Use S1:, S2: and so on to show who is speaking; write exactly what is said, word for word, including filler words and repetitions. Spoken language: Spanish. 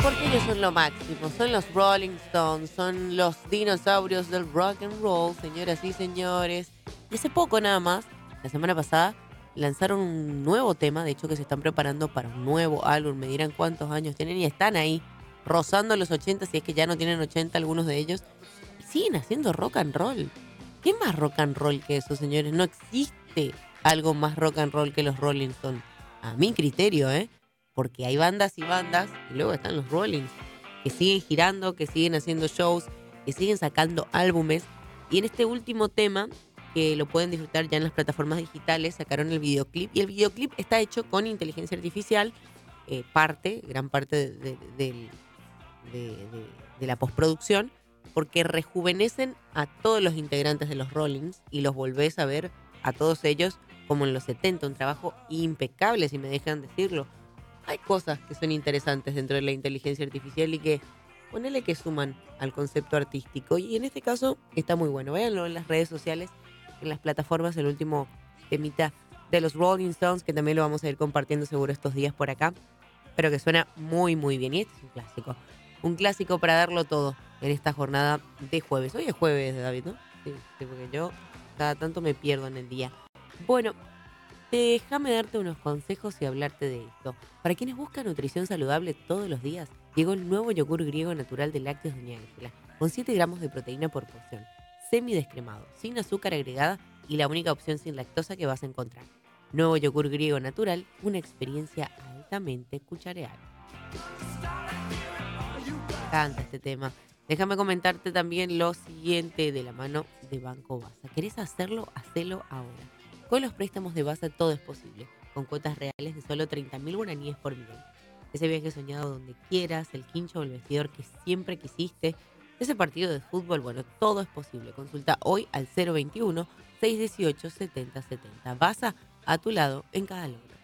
S1: porque ellos son lo máximo, son los Rolling Stones, son los dinosaurios del rock and roll, señoras y señores. Y hace poco nada más, la semana pasada, lanzaron un nuevo tema, de hecho que se están preparando para un nuevo álbum, me dirán cuántos años tienen y están ahí, rozando los ochenta, si es que ya no tienen ochenta algunos de ellos, y siguen haciendo rock and roll. ¿Qué más rock and roll que eso, señores? No existe algo más rock and roll que los Rolling Stones, a mi criterio, ¿eh? Porque hay bandas y bandas, y luego están los Rollins, que siguen girando, que siguen haciendo shows, que siguen sacando álbumes. Y en este último tema, que lo pueden disfrutar ya en las plataformas digitales, sacaron el videoclip. Y el videoclip está hecho con inteligencia artificial, eh, parte, gran parte de, de, de, de, de, de la postproducción, porque rejuvenecen a todos los integrantes de los Rollins y los volvés a ver a todos ellos como en los setenta. Un trabajo impecable, si me dejan decirlo. Hay cosas que son interesantes dentro de la inteligencia artificial y que ponele que suman al concepto artístico. Y en este caso está muy bueno. Véanlo en las redes sociales, en las plataformas, el último temita de los Rolling Stones, que también lo vamos a ir compartiendo seguro estos días por acá, pero que suena muy muy bien. Y este es un clásico. Un clásico para darlo todo en esta jornada de jueves. Hoy es jueves, David, ¿no? Sí, sí, porque yo cada tanto me pierdo en el día. Bueno, déjame darte unos consejos y hablarte de esto. Para quienes buscan nutrición saludable todos los días, llegó el nuevo yogur griego natural de lácteos Doña Ángela, con siete gramos de proteína por porción, semidescremado, sin azúcar agregada y la única opción sin lactosa que vas a encontrar. Nuevo yogur griego natural, una experiencia altamente cuchareada. Me encanta este tema. Déjame comentarte también lo siguiente de la mano de Banco Baza. ¿Querés hacerlo? Hacelo ahora. Con los préstamos de Baza todo es posible, con cuotas reales de solo treinta mil guaraníes por millón. Ese viaje soñado donde quieras, el quincho o el vestidor que siempre quisiste, ese partido de fútbol, bueno, todo es posible. Consulta hoy al cero veintiuno, seiscientos dieciocho, setenta setenta. Baza, a tu lado en cada logro.